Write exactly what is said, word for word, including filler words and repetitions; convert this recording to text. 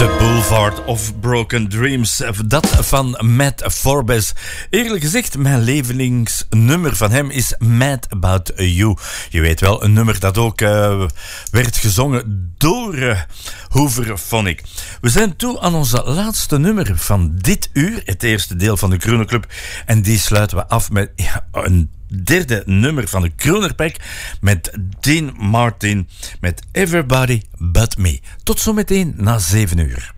The Boulevard of Broken Dreams, dat van Matt Forbes. Eerlijk gezegd, mijn lievelingsnummer van hem is Mad About You. Je weet wel, een nummer dat ook uh, werd gezongen door uh, Hooverphonic. We zijn toe aan onze laatste nummer van dit uur, het eerste deel van de Crooner Club. En die sluiten we af met ja, een derde nummer van de Crooner Pack met Dean Martin met Everybody But Me. Tot zometeen na zeven uur.